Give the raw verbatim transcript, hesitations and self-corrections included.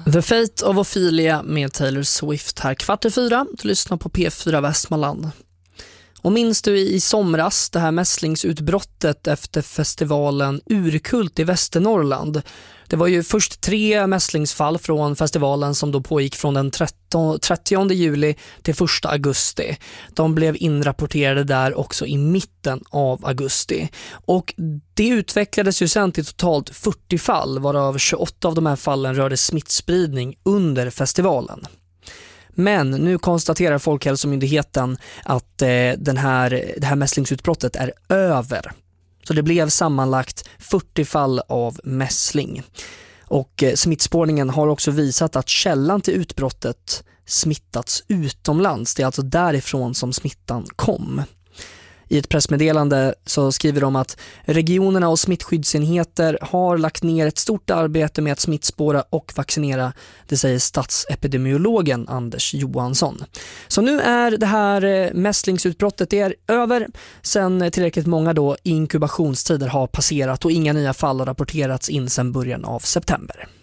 The Fate of Ophelia med Taylor Swift här kvart i fyra. Du lyssnar på P fyra Västmanland. Och minns du i somras det här mässlingsutbrottet efter festivalen Urkult i Västernorrland? Det var ju först tre mässlingsfall från festivalen som då pågick från den trettionde juli till första augusti. De blev inrapporterade där också i mitten av augusti. Och det utvecklades ju sen till totalt fyrtio fall, varav tjugoåtta av de här fallen rörde smittspridning under festivalen. Men nu konstaterar Folkhälsomyndigheten att eh, den här, det här mässlingsutbrottet är över. Så det blev sammanlagt fyrtio fall av mässling. Och eh, smittspårningen har också visat att källan till utbrottet smittats utomlands. Det är alltså därifrån som smittan kom. I ett pressmeddelande så skriver de att regionerna och smittskyddsenheter har lagt ner ett stort arbete med att smittspåra och vaccinera, det säger statsepidemiologen Anders Johansson. Så nu är det här mässlingsutbrottet det är över sen tillräckligt många då inkubationstider har passerat och inga nya fall har rapporterats in sedan början av september.